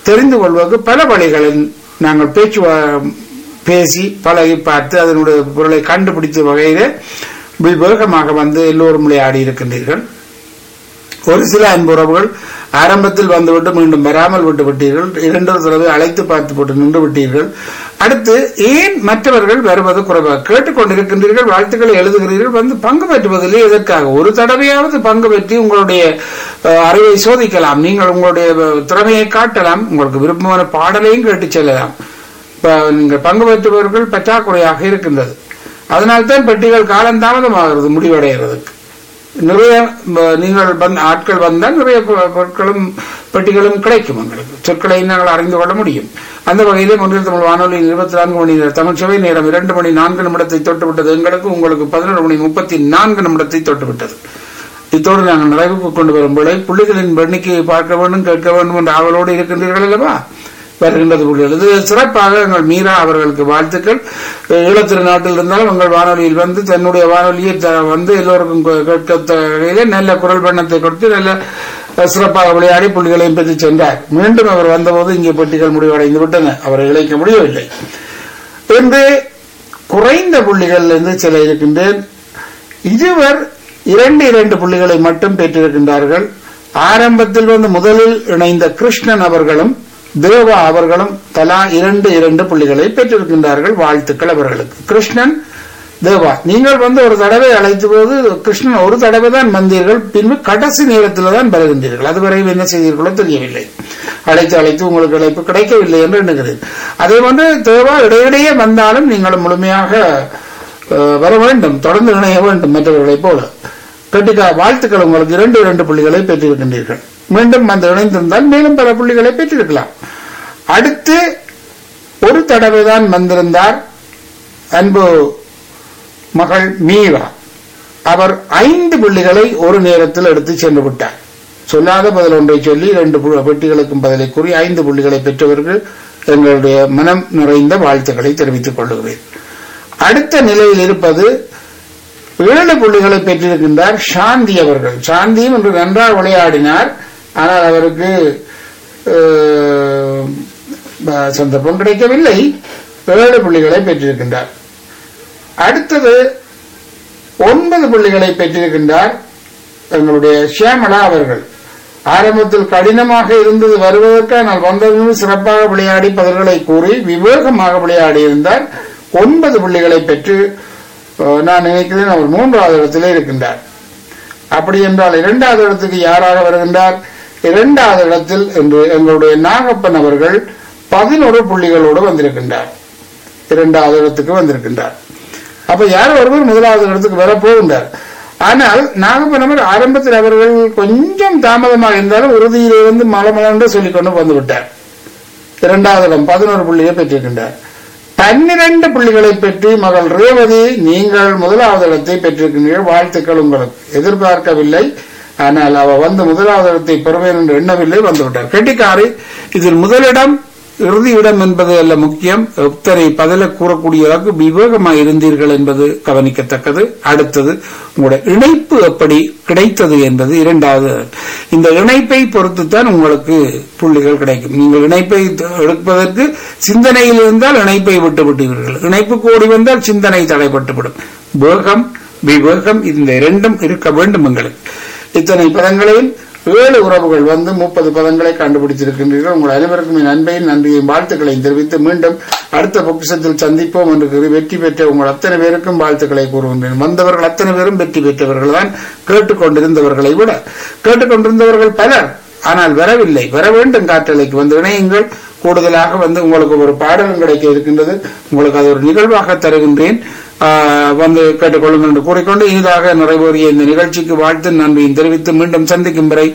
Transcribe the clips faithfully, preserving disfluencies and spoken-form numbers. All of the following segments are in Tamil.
தெரிந்து கொள்வதற்கு பல வழிகளில் நாங்கள் பேச்சு பேசி பழகி பார்த்து அதனுடைய பொருளை கண்டுபிடித்த வகையிலே வேகமாக வந்து எல்லோரும் விளையாடி இருக்கின்றீர்கள். ஒரு சில அன்புறவுகள் ஆரம்பத்தில் வந்துவிட்டு மீண்டும் வராமல் விட்டு விட்டீர்கள். இரண்டொரு தடவை அழைத்து பார்த்து போட்டு நின்று விட்டீர்கள். அடுத்து ஏன் மற்றவர்கள் வருவது குறைவாக கேட்டுக்கொண்டிருக்கின்றீர்கள், வாழ்த்துக்களை எழுதுகிறீர்கள், வந்து பங்கு பெற்றுவதில்லை. எதற்காக? ஒரு தடவையாவது பங்கு பெற்றி உங்களுடைய அறிவை சோதிக்கலாம், நீங்கள் உங்களுடைய திறமையை காட்டலாம், உங்களுக்கு விருப்பமான பாடலையும் கேட்டு செல்லலாம். நீங்கள் பங்கு பெற்றுபவர்கள் பற்றாக்குறையாக இருக்கின்றது. அதனால்தான் பெட்டிகள் காலந்தாமதமாகிறது முடிவடைகிறதுக்கு. நிறைய நீங்கள் ஆட்கள் வந்தால் நிறைய பொருட்களும் பெட்டிகளும் கிடைக்கும். எங்களுக்கு சொற்களை நாங்கள் அறிந்து கொள்ள முடியும். அந்த வகையிலே ஒன்றில் தமிழ் வானொலி இருபத்தி நான்கு மணி நேரம் தமிழ் சேவை நேரம் இரண்டு மணி நான்கு நிமிடத்தை தொட்டுவிட்டது. எங்களுக்கு உங்களுக்கு பதினொரு மணி முப்பத்தி நான்கு நிமிடத்தை தொட்டுவிட்டது. இத்தோடு நாங்கள் நிறைவுக்கு கொண்டு வரும் பொழுது புள்ளிகளின் எண்ணிக்கையை பார்க்க வேண்டும், கேட்க வேண்டும் என்ற ஆவலோடு இருக்கின்றீர்கள் அல்லவா? வருகின்றது புள்ளிகள். இது சிறப்பாக எங்கள் மீரா அவர்களுக்கு வாழ்த்துக்கள். ஈழத்திருநாட்டில் இருந்தாலும் உங்கள் வானொலியில் வந்து தன்னுடைய வானொலியை வந்து எல்லோருக்கும் கேட்க நல்ல குரல் பண்ணத்தை கொடுத்து நல்ல சிறப்பாக விளையாடி புள்ளிகளையும் பெற்று சென்றார். மீண்டும் அவர் வந்தபோது இங்கே பெட்டிகள் முடிவடைந்து விட்டன, அவரை இழைக்க முடியவில்லை என்று குறைந்த புள்ளிகள் இருந்து சில இருக்கின்றேன். இருவர் இரண்டு இரண்டு புள்ளிகளை மட்டும் பெற்றிருக்கின்றார்கள். ஆரம்பத்தில் வந்து முதலில் இணைந்த கிருஷ்ணன் அவர்களும் தேவா அவர்களும் தலா இரண்டு இரண்டு புள்ளிகளை பெற்றிருக்கின்றார்கள். வாழ்த்துக்கள் அவர்களுக்கு. கிருஷ்ணன், தேவா, நீங்கள் வந்து ஒரு தடவை அழைத்த போது கிருஷ்ணன் ஒரு தடவை தான் வந்தீர்கள், பின்பு கடைசி நேரத்தில் தான் வருகின்றீர்கள். அதுவரை என்ன செய்தீர்களோ தெரியவில்லை. அழைத்து அழைத்து உங்களுக்கு அழைப்பு கிடைக்கவில்லை என்று எண்ணுகிறேன். அதே போன்று தேவா இடையிடையே வந்தாலும் நீங்கள் முழுமையாக வர வேண்டும், தொடர்ந்து இணைய வேண்டும் மற்றவர்களைப் போல. கட்டிக்கா வாழ்த்துக்கள். உங்களுக்கு இரண்டு இரண்டு புள்ளிகளை பெற்றிருக்கின்றீர்கள். மீண்டும் வந்து இணைந்திருந்தால் மேலும் பல புள்ளிகளை பெற்றிருக்கலாம். அடுத்து ஒரு தடவை தான் வந்திருந்தார் அன்பு மகள் மீரா. அவர் ஐந்து புள்ளிகளை ஒரு நேரத்தில் எடுத்து சென்று விட்டார். சொல்லாத பதில் ஒன்றை சொல்லி இரண்டு பெட்டிகளுக்கும் பதிலை கூறி ஐந்து புள்ளிகளை பெற்றவர்கள் எங்களுடைய மனம் நிறைந்த வாழ்த்துக்களை தெரிவித்துக் கொள்கிறேன். அடுத்த நிலையில் இருப்பது ஏழு புள்ளிகளை பெற்றிருக்கின்றார் சாந்தி அவர்கள். சாந்தியும் இன்று நன்றாக விளையாடினார். ஆனால் அவருக்கு சந்தர்ப்பம் கிடைக்கவில்லை. ஏழு புள்ளிகளை பெற்றிருக்கின்றார். அடுத்தது ஒன்பது புள்ளிகளை பெற்றிருக்கின்றார் எங்களுடைய ஷியாமலா அவர்கள். ஆரம்பத்தில் கடினமாக இருந்தது வருவதற்கு, ஆனால் வந்ததிலும் சிறப்பாக விளையாடி பதில்களை கூறி விவேகமாக விளையாடி இருந்தார். ஒன்பது புள்ளிகளை பெற்று நான் நினைக்கிறேன் அவர் மூன்றாவது இடத்திலே இருக்கின்றார். அப்படி என்றால் இரண்டாவது இடத்துக்கு யாராக வருகின்றார்? இரண்டாவது இடத்தில் என்று எங்களுடைய நாகப்பன் அவர்கள் பதினொரு புள்ளிகளோடு வந்திருக்கின்றார். இரண்டாவது இடத்துக்கு வந்திருக்கின்றார். அப்ப யார் ஒருவர் முதலாவது இடத்துக்கு வரப்போகின்றார். ஆனால் நாகப்பன் அவர் ஆரம்பத்தில் அவர்கள் கொஞ்சம் தாமதமாக இருந்தாலும் உறுதியிலே வந்து மலமலன்று சொல்லிக்கொண்டு வந்துவிட்டார். இரண்டாவது இடம் பதினோரு புள்ளியை பெற்றிருக்கின்றார். பன்னிரண்டு புள்ளிகளை பெற்று மகள் ரேவதி நீங்கள் முதலாவது இடத்தை பெற்றிருக்கின்றீர்கள். வாழ்த்துக்கள். உங்களுக்கு எதிர்பார்க்கவில்லை, ஆனால் அவர் வந்து முதலாவது இடத்தை பெறுவேன் என்று எண்ணவில்லை, வந்துவிட்டார். கெட்டிக்காரி. இதில் முதலிடம் இறுதி இடம் என்பது அல்ல முக்கியம், எத்தனை பதில கூறக்கூடியதாக விவேகமாக இருந்தீர்கள் என்பது கவனிக்கத்தக்கது. அடுத்தது உங்களுடைய இணைப்பு எப்படி கிடைத்தது என்பது இரண்டாவது. இந்த இணைப்பை பொறுத்துத்தான் உங்களுக்கு புள்ளிகள் கிடைக்கும். நீங்கள் இணைப்பை எடுப்பதற்கு சிந்தனையில் இருந்தால் இணைப்பை விட்டு விட்டீர்கள், இணைப்பு கூடி வந்தால் சிந்தனை தடைப்பட்டுவிடும். வேகம் விவேகம் இந்த இரண்டும் இருக்க வேண்டும். உங்களுக்கு இத்தனை பதங்களையும் ஏழு உறவுகள் வந்து முப்பது பதங்களை கண்டுபிடித்திருக்கின்றீர்கள். உங்கள் அனைவருக்கும் என் அன்பையும் நன்றியையும் வாழ்த்துக்களையும் தெரிவித்து மீண்டும் அடுத்த பொக்கிஷத்தில் சந்திப்போம் என்று வெற்றி பெற்ற உங்கள் அத்தனை பேருக்கும் வாழ்த்துக்களை கூறுகின்றேன். வந்தவர்கள் அத்தனை பேரும் வெற்றி பெற்றவர்கள் தான். கேட்டுக்கொண்டிருந்தவர்களை விட கேட்டுக்கொண்டிருந்தவர்கள் பலர், ஆனால் வரவில்லை. வர வேண்டும், காற்றலைக்கு வந்து இணையுங்கள். கூடுதலாக வந்து உங்களுக்கு ஒரு பாடலும் கிடைக்க இருக்கின்றது. உங்களுக்கு அது ஒரு நிகழ்வாக தருகின்றேன், வந்து கேட்டுக்கொள்ளும் என்று கூறிக்கொண்டு இனிதாக நிறைவேறிய இந்த நிகழ்ச்சிக்கு வாழ்த்து நன்றியும் தெரிவித்து மீண்டும் சந்திக்கும் வரை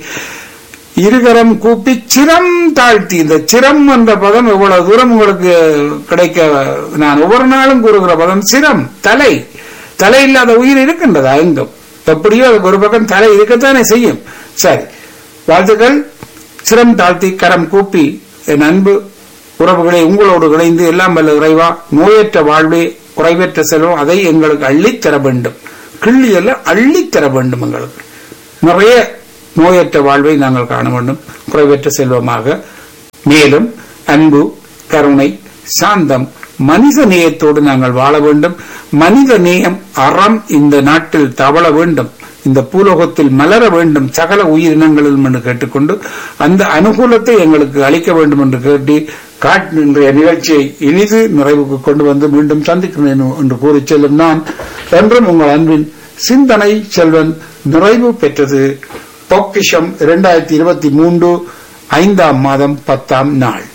இருகரம் கூப்பி சிரம் தாழ்த்தி. இந்த சிரம் என்ற பதம் எவ்வளவு தூரம் உங்களுக்கு கிடைக்க நான் ஒவ்வொரு நாளும் கூறுகிற பதம் சிரம். தலை தலை இல்லாத உயிர் இருக்கின்றதா எங்கும்? எப்படியோ அதுக்கு ஒரு பக்கம் தலை இருக்கத்தானே செய்யும். சரி, வாழ்த்துக்கள். சிரம் தாழ்த்தி கரம் கூப்பி என் அன்பு உறவுகளை உங்களோடு இணைந்து எல்லாம் வல்ல இறைவா நோயற்ற வாழ்வே குறைவற்ற செல்வம் அதை எங்களுக்கு அள்ளித்தர வேண்டும். கிள்ளி எல்லாம் அள்ளித்தர வேண்டும். எங்களுக்கு நிறைய நோயற்ற வாழ்வை நாங்கள் காண வேண்டும், குறைவற்ற செல்வமாக மேலும் அன்பு, கருணை, சாந்தம், மனித நேயத்தோடு நாங்கள் வாழ வேண்டும். மனித நேயம், அறம் இந்த நாட்டில் தவள வேண்டும், இந்த பூலோகத்தில் மலர வேண்டும் சகல உயிரினங்களிலும் என்று கேட்டுக்கொண்டு அந்த அனுகூலத்தை எங்களுக்கு அளிக்க வேண்டும் என்று கேட்டு காட் இன்றைய நிகழ்ச்சியை இனிது நிறைவுக்கு கொண்டு வந்து மீண்டும் சந்திக்கிறேன் என்று கூறி செல்லும் நான் என்றும் உங்கள் அன்பின் சிந்தனை செல்வன். நிறைவு பெற்றது பொக்கிஷம் இரண்டாயிரத்தி இருபத்தி மூன்று ஐந்தாம் மாதம் பத்தாம் நாள்.